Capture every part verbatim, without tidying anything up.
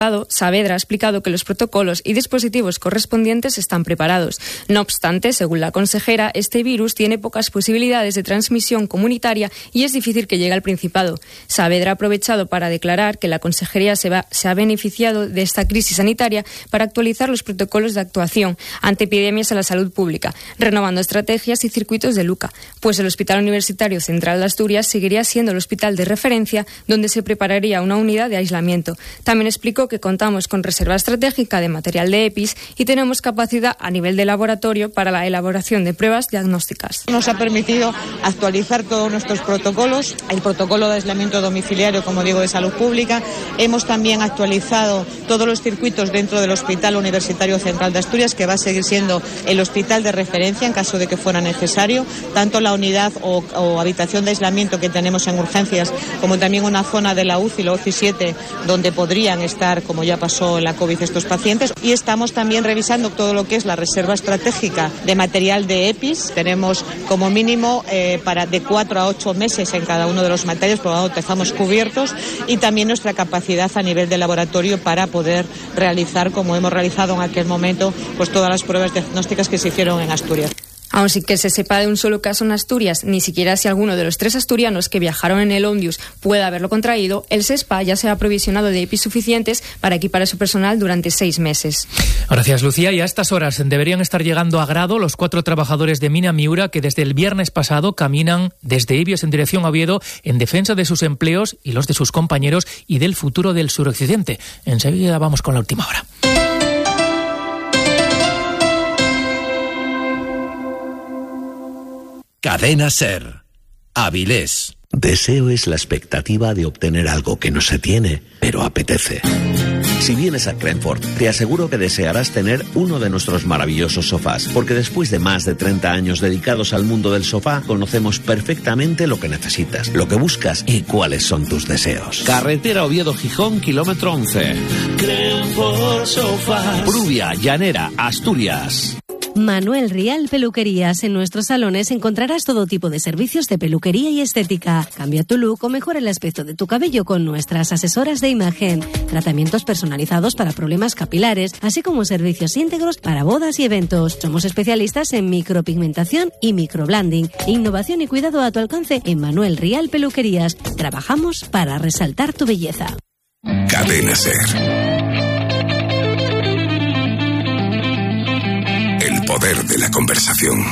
Saavedra ha explicado que los protocolos y dispositivos correspondientes están preparados. No obstante, según la consejera, este virus tiene pocas posibilidades de transmisión comunitaria y es difícil que llegue al Principado. Saavedra ha aprovechado para declarar que la consejería se, va, se ha beneficiado de esta crisis sanitaria para actualizar los protocolos de actuación ante epidemias a la salud pública, renovando estrategias y circuitos de Luca, pues el Hospital Universitario Central de Asturias seguiría siendo el hospital de referencia donde se prepararía una unidad de aislamiento. También explicó que contamos con reserva estratégica de material de EPIs y tenemos capacidad a nivel de laboratorio para la elaboración de pruebas diagnósticas. Nos ha permitido actualizar todos nuestros protocolos, el protocolo de aislamiento domiciliario, como digo, de salud pública. Hemos también actualizado todos los circuitos dentro del Hospital Universitario Central de Asturias, que va a seguir siendo el hospital de referencia en caso de que fuera necesario, tanto la unidad o, o habitación de aislamiento que tenemos en urgencias, como también una zona de la U C I, la U C I siete, donde podrían estar, como ya pasó en la COVID, estos pacientes. Y estamos también revisando todo lo que es la reserva estratégica de material de EPIs. Tenemos como mínimo eh, para de cuatro a ocho meses en cada uno de los materiales, por lo tanto estamos cubiertos, y también nuestra capacidad a nivel de laboratorio para poder realizar, como hemos realizado en aquel momento, pues todas las pruebas diagnósticas que se hicieron en Asturias. Aun sin que se sepa de un solo caso en Asturias, ni siquiera si alguno de los tres asturianos que viajaron en el Ondius puede haberlo contraído, el SESPA ya se ha aprovisionado de EPIs suficientes para equipar a su personal durante seis meses. Gracias, Lucía. Y a estas horas deberían estar llegando a Grado los cuatro trabajadores de Mina Miura que desde el viernes pasado caminan desde Ibios en dirección a Oviedo en defensa de sus empleos y los de sus compañeros y del futuro del suroccidente. Enseguida vamos con la última hora. Cadena SER. Avilés. Deseo es la expectativa de obtener algo que no se tiene, pero apetece. Si vienes a Crenford, te aseguro que desearás tener uno de nuestros maravillosos sofás, porque después de más de treinta años dedicados al mundo del sofá, conocemos perfectamente lo que necesitas, lo que buscas y cuáles son tus deseos. Carretera Oviedo-Gijón, kilómetro once. Crenford Sofás. Pruvia, Llanera, Asturias. Manuel Rial Peluquerías. En nuestros salones encontrarás todo tipo de servicios de peluquería y estética. Cambia tu look o mejora el aspecto de tu cabello con nuestras asesoras de imagen. Tratamientos personalizados para problemas capilares, así como servicios íntegros para bodas y eventos. Somos especialistas en micropigmentación y microblending. Innovación y cuidado a tu alcance en Manuel Rial Peluquerías. Trabajamos para resaltar tu belleza. Cadena SER. El poder de la conversación.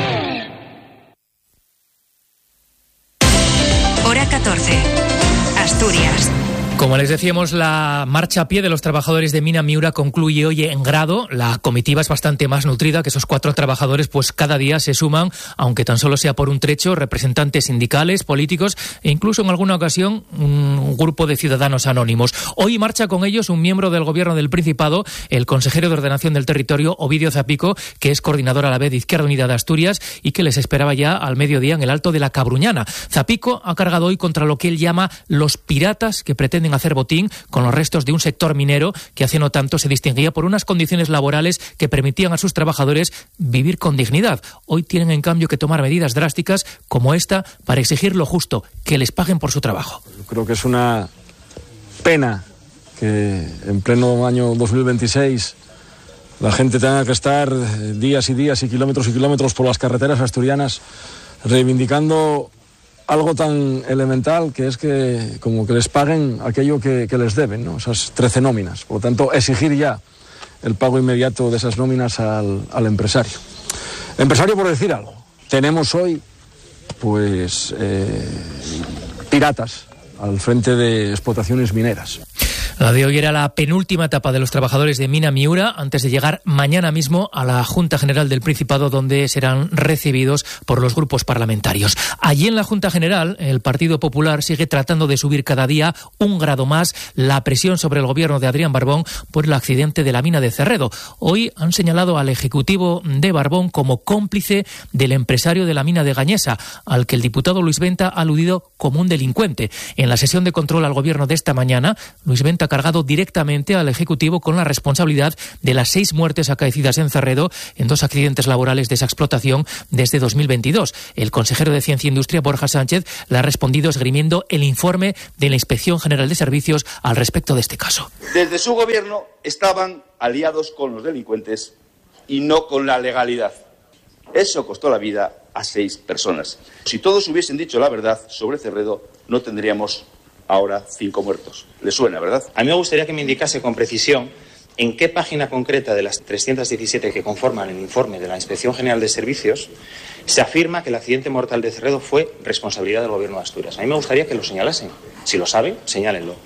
Hora catorce. Asturias. Como les decíamos, la marcha a pie de los trabajadores de Mina Miura concluye hoy en Grado. La comitiva es bastante más nutrida, que esos cuatro trabajadores pues cada día se suman, aunque tan solo sea por un trecho, representantes sindicales, políticos e incluso en alguna ocasión un grupo de ciudadanos anónimos. Hoy marcha con ellos un miembro del Gobierno del Principado, el consejero de Ordenación del Territorio, Ovidio Zapico, que es coordinador a la vez de Izquierda Unida de Asturias y que les esperaba ya al mediodía en el Alto de la Cabruñana. Zapico ha cargado hoy contra lo que él llama los piratas que pretenden hacer botín con los restos de un sector minero que hace no tanto se distinguía por unas condiciones laborales que permitían a sus trabajadores vivir con dignidad. Hoy tienen en cambio que tomar medidas drásticas como esta para exigir lo justo, que les paguen por su trabajo. Yo creo que es una pena que en pleno año dos mil veintiséis la gente tenga que estar días y días y kilómetros y kilómetros por las carreteras asturianas reivindicando algo tan elemental que es que como que les paguen aquello que, que les deben, ¿no? Esas trece nóminas. Por lo tanto, exigir ya el pago inmediato de esas nóminas al, al empresario. Empresario, por decir algo. Tenemos hoy, pues, eh, piratas al frente de explotaciones mineras. La de hoy era la penúltima etapa de los trabajadores de Mina Miura antes de llegar mañana mismo a la Junta General del Principado, donde serán recibidos por los grupos parlamentarios. Allí en la Junta General, el Partido Popular sigue tratando de subir cada día un grado más la presión sobre el gobierno de Adrián Barbón por el accidente de la mina de Cerredo. Hoy han señalado al ejecutivo de Barbón como cómplice del empresario de la mina de Gañesa, al que el diputado Luis Venta ha aludido como un delincuente. En la sesión de control al gobierno de esta mañana, Luis Venta está cargado directamente al Ejecutivo con la responsabilidad de las seis muertes acaecidas en Cerredo en dos accidentes laborales de esa explotación desde dos mil veintidós. El consejero de Ciencia e Industria, Borja Sánchez, le ha respondido esgrimiendo el informe de la Inspección General de Servicios al respecto de este caso. Desde su gobierno estaban aliados con los delincuentes y no con la legalidad. Eso costó la vida a seis personas. Si todos hubiesen dicho la verdad sobre Cerredo, no tendríamos ahora cinco muertos. ¿Le suena, verdad? A mí me gustaría que me indicase con precisión en qué página concreta de las trescientas diecisiete que conforman el informe de la Inspección General de Servicios se afirma que el accidente mortal de Cerredo fue responsabilidad del Gobierno de Asturias. A mí me gustaría que lo señalasen. Si lo saben, señálenlo.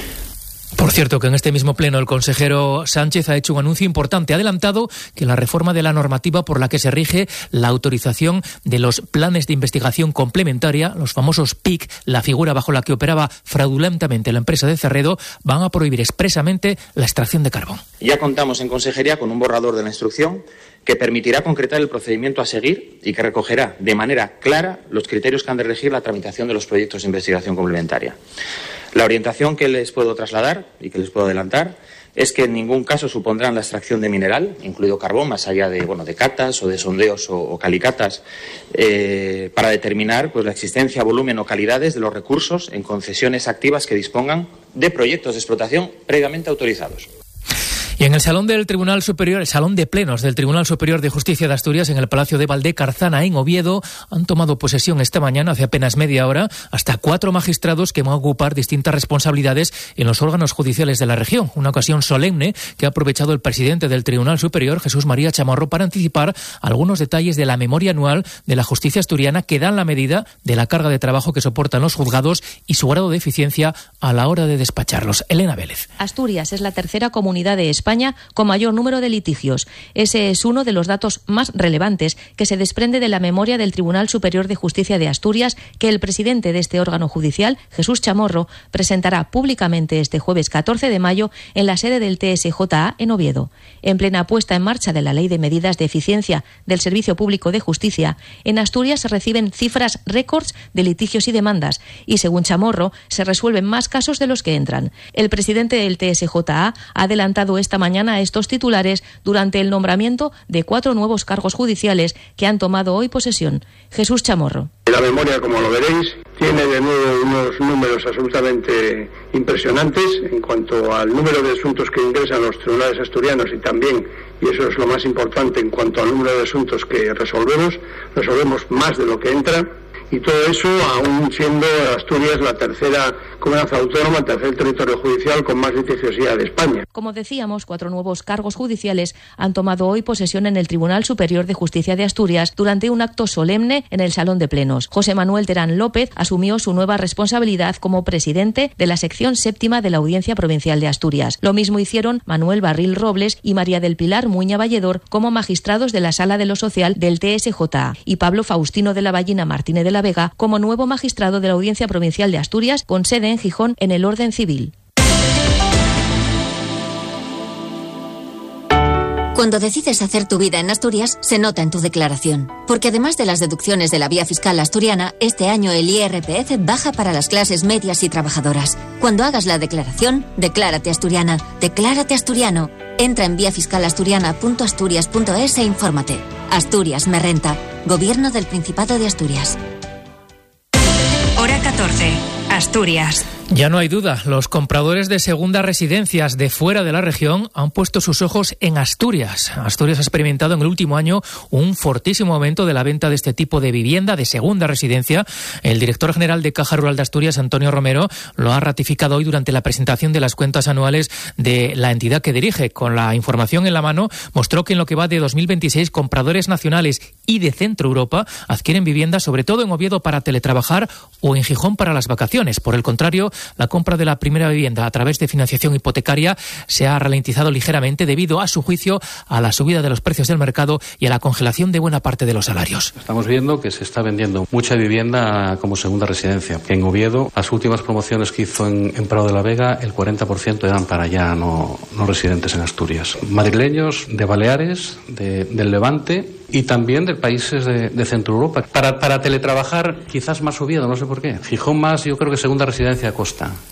Por cierto, que en este mismo pleno el consejero Sánchez ha hecho un anuncio importante. Ha adelantado que la reforma de la normativa por la que se rige la autorización de los planes de investigación complementaria, los famosos P I C, la figura bajo la que operaba fraudulentamente la empresa de Cerredo, van a prohibir expresamente la extracción de carbón. Ya contamos en consejería con un borrador de la instrucción que permitirá concretar el procedimiento a seguir y que recogerá de manera clara los criterios que han de regir la tramitación de los proyectos de investigación complementaria. La orientación que les puedo trasladar y que les puedo adelantar es que en ningún caso supondrán la extracción de mineral, incluido carbón, más allá de, bueno, de catas o de sondeos o, o calicatas, eh, para determinar pues, la existencia, volumen o calidades de los recursos en concesiones activas que dispongan de proyectos de explotación previamente autorizados. Y en el Salón del Tribunal Superior, el Salón de Plenos del Tribunal Superior de Justicia de Asturias, en el Palacio de Valdecarzana, en Oviedo, han tomado posesión esta mañana, hace apenas media hora, hasta cuatro magistrados que van a ocupar distintas responsabilidades en los órganos judiciales de la región. Una ocasión solemne que ha aprovechado el presidente del Tribunal Superior, Jesús María Chamorro, para anticipar algunos detalles de la memoria anual de la justicia asturiana que dan la medida de la carga de trabajo que soportan los juzgados y su grado de eficiencia a la hora de despacharlos. Elena Vélez. Asturias es la tercera comunidad de España con mayor número de litigios. Ese es uno de los datos más relevantes que se desprende de la memoria del Tribunal Superior de Justicia de Asturias, que el presidente de este órgano judicial, Jesús Chamorro, presentará públicamente este jueves catorce de mayo en la sede del T S J A en Oviedo. En plena puesta en marcha de la Ley de Medidas de Eficiencia del Servicio Público de Justicia, en Asturias se reciben cifras récords de litigios y demandas y, según Chamorro, se resuelven más casos de los que entran. El presidente del T S J A ha adelantado esta mañana a estos titulares durante el nombramiento de cuatro nuevos cargos judiciales que han tomado hoy posesión. Jesús Chamorro. La memoria, como lo veréis, tiene de nuevo unos números absolutamente impresionantes en cuanto al número de asuntos que ingresan los tribunales asturianos y también, y eso es lo más importante, en cuanto al número de asuntos que resolvemos, resolvemos más de lo que entra. Y todo eso aún siendo Asturias la tercera comunidad autónoma, el tercer territorio judicial con más litigiosidad de España. Como decíamos, cuatro nuevos cargos judiciales han tomado hoy posesión en el Tribunal Superior de Justicia de Asturias durante un acto solemne en el Salón de Plenos. José Manuel Terán López asumió su nueva responsabilidad como presidente de la sección séptima de la Audiencia Provincial de Asturias. Lo mismo hicieron Manuel Barril Robles y María del Pilar Muña Valledor como magistrados de la Sala de lo Social del T S J A y Pablo Faustino de la Ballina Martínez de la Vega como nuevo magistrado de la Audiencia Provincial de Asturias con sede en Gijón en el orden civil. Cuando decides hacer tu vida en Asturias, se nota en tu declaración. Porque además de las deducciones de la vía fiscal asturiana, este año el I R P F baja para las clases medias y trabajadoras. Cuando hagas la declaración, declárate asturiana, declárate asturiano. Entra en vía fiscal asturiana punto asturias punto es e infórmate. Asturias me renta. Gobierno del Principado de Asturias. Hora catorce. Asturias. Ya no hay duda, los compradores de segundas residencias de fuera de la región han puesto sus ojos en Asturias. Asturias ha experimentado en el último año un fortísimo aumento de la venta de este tipo de vivienda de segunda residencia. El director general de Caja Rural de Asturias, Antonio Romero, lo ha ratificado hoy durante la presentación de las cuentas anuales de la entidad que dirige. Con la información en la mano, mostró que en lo que va de dos mil veintiséis, compradores nacionales y de Centro Europa adquieren viviendas sobre todo en Oviedo para teletrabajar o en Gijón para las vacaciones. Por el contrario, la compra de la primera vivienda a través de financiación hipotecaria se ha ralentizado ligeramente debido, a su juicio, a la subida de los precios del mercado y a la congelación de buena parte de los salarios. Estamos viendo que se está vendiendo mucha vivienda como segunda residencia. En Oviedo, las últimas promociones que hizo en, en Prado de la Vega, el cuarenta por ciento eran para ya no, no residentes en Asturias. Madrileños, de Baleares, de, del Levante y también de países de, de Centro Europa. Para, para teletrabajar, quizás más Oviedo, no sé por qué. Gijón más, yo creo que segunda residencia Costa.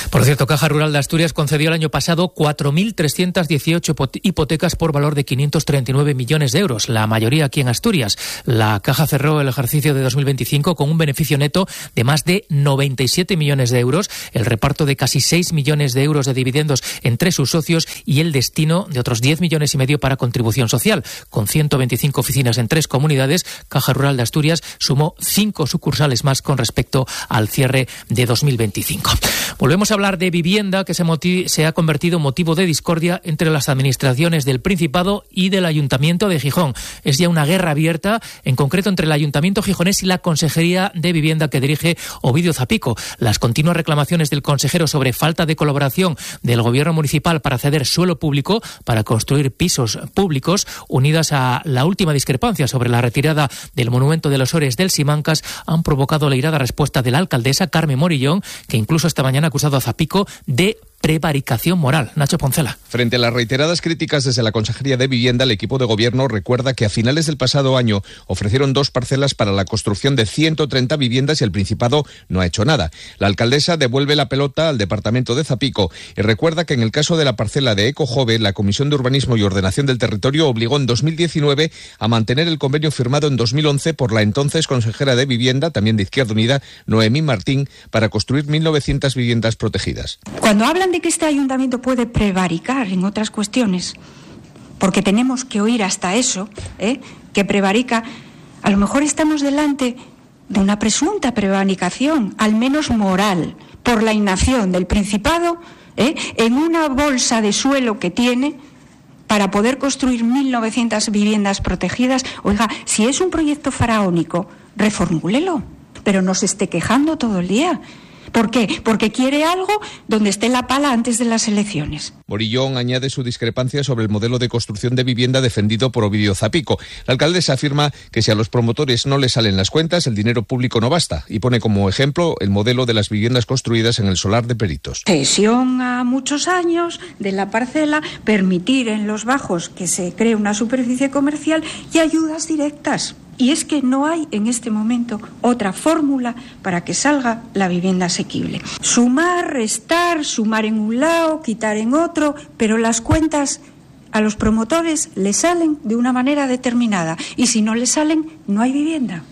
Por cierto, Caja Rural de Asturias concedió el año pasado cuatro mil trescientas dieciocho hipotecas por valor de quinientos treinta y nueve millones de euros, la mayoría aquí en Asturias. La Caja cerró el ejercicio de dos mil veinticinco con un beneficio neto de más de noventa y siete millones de euros, el reparto de casi seis millones de euros de dividendos entre sus socios y el destino de otros diez millones y medio para contribución social. Con ciento veinticinco oficinas en tres comunidades, Caja Rural de Asturias sumó cinco sucursales más con respecto al cierre de dos mil veinticinco. Volvemos a hablar de vivienda, que se, motiv- se ha convertido en motivo de discordia entre las administraciones del Principado y del Ayuntamiento de Gijón. Es ya una guerra abierta, en concreto entre el Ayuntamiento gijonés y la Consejería de Vivienda que dirige Ovidio Zapico. Las continuas reclamaciones del consejero sobre falta de colaboración del gobierno municipal para ceder suelo público para construir pisos públicos, unidas a la última discrepancia sobre la retirada del monumento de los Ores del Simancas, han provocado la irada respuesta de la alcaldesa Carmen Morillón, que incluso esta mañana ha acusado a Zapico de prevaricación moral. Nacho Poncela. Frente a las reiteradas críticas desde la Consejería de Vivienda, el equipo de gobierno recuerda que a finales del pasado año ofrecieron dos parcelas para la construcción de ciento treinta viviendas y el Principado no ha hecho nada. La alcaldesa devuelve la pelota al departamento de Zapico y recuerda que en el caso de la parcela de Ecojove, la Comisión de Urbanismo y Ordenación del Territorio obligó en dos mil diecinueve a mantener el convenio firmado en dos mil once por la entonces consejera de Vivienda, también de Izquierda Unida, Noemí Martín, para construir mil novecientas viviendas protegidas. Cuando hablan de que este ayuntamiento puede prevaricar en otras cuestiones, porque tenemos que oír hasta eso, ¿eh? que prevarica, a lo mejor estamos delante de una presunta prevaricación, al menos moral, por la inacción del Principado ¿eh? en una bolsa de suelo que tiene para poder construir mil novecientas viviendas protegidas. Oiga, si es un proyecto faraónico, reformúlelo, pero no se esté quejando todo el día. ¿Por qué? Porque quiere algo donde esté la pala antes de las elecciones. Morillón añade su discrepancia sobre el modelo de construcción de vivienda defendido por Ovidio Zapico. La alcaldesa afirma que si a los promotores no les salen las cuentas, el dinero público no basta, y pone como ejemplo el modelo de las viviendas construidas en el solar de Peritos. Cesión a muchos años de la parcela, permitir en los bajos que se cree una superficie comercial y ayudas directas. Y es que no hay en este momento otra fórmula para que salga la vivienda asequible. Sumar, restar, sumar en un lado, quitar en otro, pero las cuentas a los promotores les salen de una manera determinada. Y si no les salen, no hay vivienda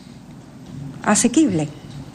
asequible.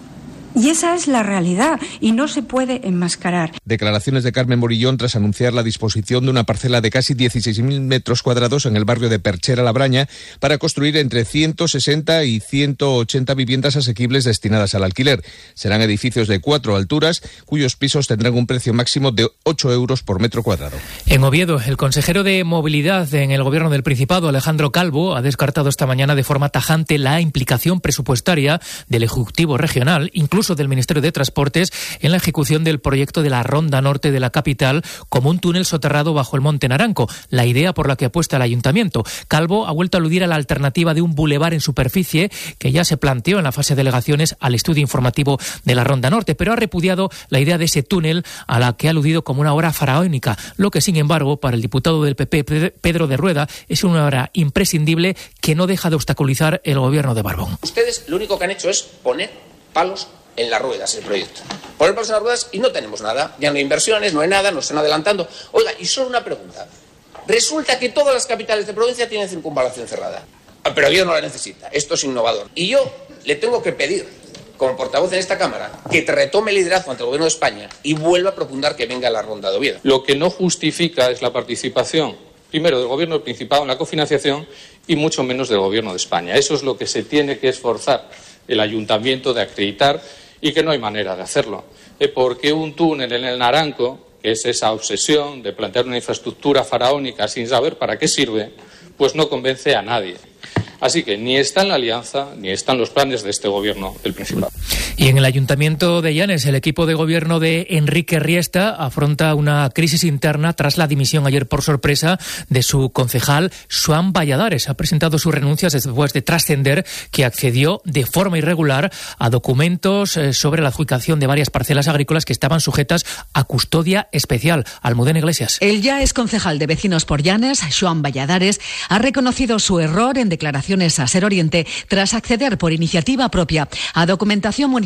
Y esa es la realidad y no se puede enmascarar. Declaraciones de Carmen Morillón tras anunciar la disposición de una parcela de casi dieciséis mil metros cuadrados en el barrio de Perchera-La Braña para construir entre ciento sesenta y ciento ochenta viviendas asequibles destinadas al alquiler. Serán edificios de cuatro alturas cuyos pisos tendrán un precio máximo de ocho euros por metro cuadrado. En Oviedo, el consejero de Movilidad en el Gobierno del Principado, Alejandro Calvo, ha descartado esta mañana de forma tajante la implicación presupuestaria del Ejecutivo Regional, incluso del Ministerio de Transportes, en la ejecución del proyecto de la Ronda Norte de la capital como un túnel soterrado bajo el Monte Naranco, la idea por la que apuesta el Ayuntamiento. Calvo ha vuelto a aludir a la alternativa de un bulevar en superficie que ya se planteó en la fase de alegaciones al estudio informativo de la Ronda Norte, pero ha repudiado la idea de ese túnel a la que ha aludido como una obra faraónica, lo que sin embargo para el diputado del P P, Pedro de Rueda, es una obra imprescindible que no deja de obstaculizar el gobierno de Barbón. Ustedes lo único que han hecho es poner palos en las ruedas el proyecto. Poner palos en las ruedas y no tenemos nada. Ya no hay inversiones, no hay nada, nos están adelantando. Oiga, y solo una pregunta. Resulta que todas las capitales de provincia tienen circunvalación cerrada. Pero Oviedo no la necesita. Esto es innovador. Y yo le tengo que pedir, como portavoz en esta Cámara, que te retome el liderazgo ante el Gobierno de España y vuelva a propugnar que venga la Ronda de Oviedo. Lo que no justifica es la participación, primero, del Gobierno del Principado en la cofinanciación y mucho menos del Gobierno de España. Eso es lo que se tiene que esforzar el Ayuntamiento de acreditar y que no hay manera de hacerlo. ¿Eh? Porque un túnel en el Naranco, que es esa obsesión de plantear una infraestructura faraónica sin saber para qué sirve, pues no convence a nadie. Así que ni está en la alianza, ni están los planes de este gobierno del Principado. Y en el Ayuntamiento de Llanes, el equipo de gobierno de Enrique Riesta afronta una crisis interna tras la dimisión ayer por sorpresa de su concejal Xoán Valladares. Ha presentado sus renuncias después de trascender que accedió de forma irregular a documentos sobre la adjudicación de varias parcelas agrícolas que estaban sujetas a custodia especial. Almudena Iglesias. El ya ex concejal de Vecinos por Llanes, Xoán Valladares, ha reconocido su error en declaraciones a Ser Oriente tras acceder por iniciativa propia a documentación municipal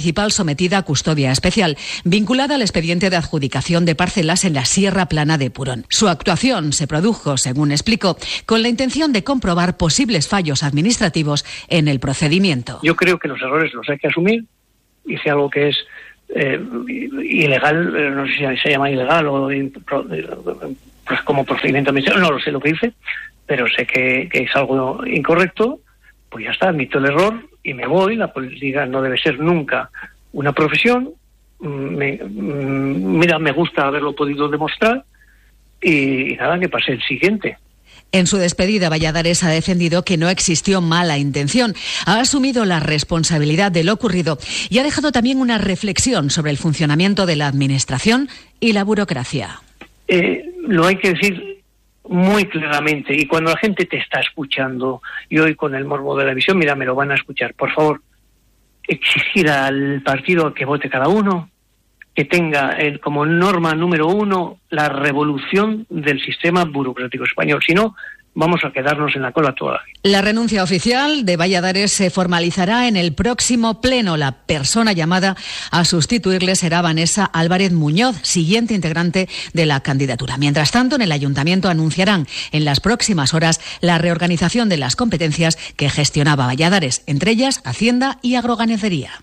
municipal sometida a custodia especial, vinculada al expediente de adjudicación de parcelas en la Sierra Plana de Purón. Su actuación se produjo, según explicó, con la intención de comprobar posibles fallos administrativos en el procedimiento. Yo creo que los errores los hay que asumir. Hice algo que es eh, ilegal, eh, no sé si se llama ilegal o pues como procedimiento administrativo, no lo sé lo que hice, pero sé que, que es algo incorrecto, pues ya está, admito el error y me voy. La política no debe ser nunca una profesión. Me, mira, me gusta haberlo podido demostrar y, y nada, que pase el siguiente. En su despedida, Valladares ha defendido que no existió mala intención, ha asumido la responsabilidad de lo ocurrido y ha dejado también una reflexión sobre el funcionamiento de la administración y la burocracia. Eh, lo hay que decir muy claramente, y cuando la gente te está escuchando, y hoy con el morbo de la visión, mira, me lo van a escuchar, por favor, exigir al partido que vote cada uno, que tenga eh, como norma número uno la revolución del sistema burocrático español. Si no, vamos a quedarnos en la cola toda la vida. La renuncia oficial de Valladares se formalizará en el próximo pleno. La persona llamada a sustituirle será Vanessa Álvarez Muñoz, siguiente integrante de la candidatura. Mientras tanto, en el ayuntamiento anunciarán en las próximas horas la reorganización de las competencias que gestionaba Valladares, entre ellas Hacienda y Agroganadería.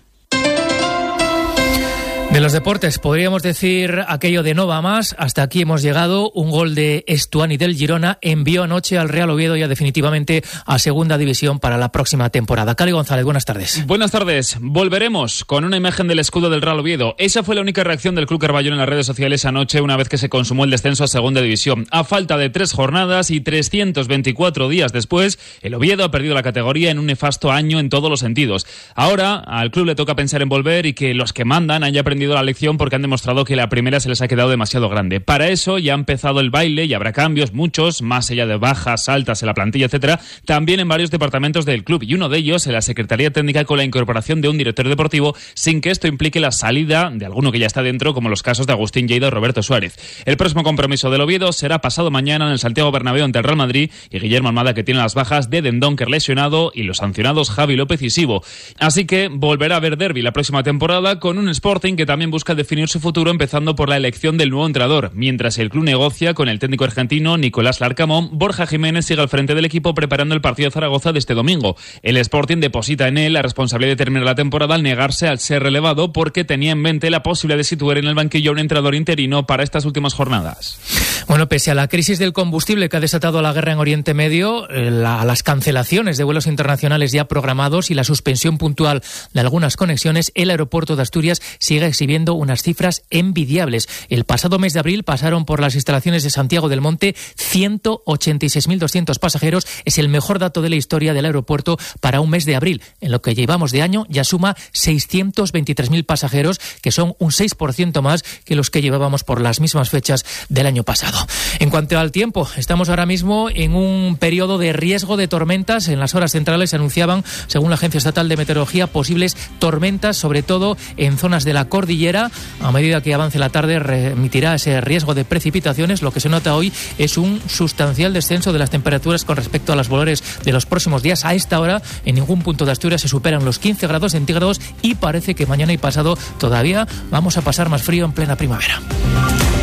De los deportes, podríamos decir aquello de no va más. Hasta aquí hemos llegado. Un gol de Estuani del Girona envió anoche al Real Oviedo ya definitivamente a Segunda División para la próxima temporada. Cali González, buenas tardes. Buenas tardes. Volveremos con una imagen del escudo del Real Oviedo. Esa fue la única reacción del Club Carballón en las redes sociales anoche, una vez que se consumó el descenso a Segunda División. A falta de tres jornadas y trescientos veinticuatro días después, el Oviedo ha perdido la categoría en un nefasto año en todos los sentidos. Ahora al club le toca pensar en volver y que los que mandan hayan aprendido la lección, porque han demostrado que la primera se les ha quedado demasiado grande. Para eso ya ha empezado el baile y habrá cambios, muchos, más allá de bajas, altas en la plantilla, etcétera, también en varios departamentos del club, y uno de ellos en la Secretaría Técnica, con la incorporación de un director deportivo, sin que esto implique la salida de alguno que ya está dentro, como los casos de Agustín Lleida o Roberto Suárez. El próximo compromiso del Oviedo será pasado mañana en el Santiago Bernabéu ante el Real Madrid, y Guillermo Almada, que tiene las bajas de Dendoncker lesionado y los sancionados Javi López y Sibo. Así que volverá a haber derbi la próxima temporada, con un Sporting que también busca definir su futuro, empezando por la elección del nuevo entrenador. Mientras el club negocia con el técnico argentino Nicolás Larcamón, Borja Jiménez sigue al frente del equipo preparando el partido de Zaragoza de este domingo. El Sporting deposita en él la responsabilidad de terminar la temporada al negarse al ser relevado, porque tenía en mente la posibilidad de situar en el banquillo a un entrenador interino para estas últimas jornadas. Bueno, pese a la crisis del combustible que ha desatado la guerra en Oriente Medio, la, las cancelaciones de vuelos internacionales ya programados y la suspensión puntual de algunas conexiones, el aeropuerto de Asturias sigue exhibiendo unas cifras envidiables. El pasado mes de abril pasaron por las instalaciones de Santiago del Monte ciento ochenta y seis mil doscientos pasajeros. Es el mejor dato de la historia del aeropuerto para un mes de abril. En lo que llevamos de año ya suma seiscientos veintitrés mil pasajeros, que son un seis por ciento más que los que llevábamos por las mismas fechas del año pasado. En cuanto al tiempo, estamos ahora mismo en un periodo de riesgo de tormentas. En las horas centrales se anunciaban, según la Agencia Estatal de Meteorología, posibles tormentas, sobre todo en zonas de la cordillera. A medida que avance la tarde remitirá ese riesgo de precipitaciones. Lo que se nota hoy es un sustancial descenso de las temperaturas con respecto a los valores de los próximos días. A esta hora, en ningún punto de Asturias se superan los quince grados centígrados y parece que mañana y pasado todavía vamos a pasar más frío en plena primavera.